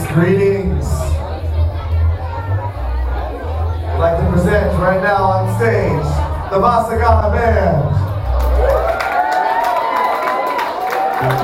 Greetings. I'd like to present right now on stage the Vasagana Band.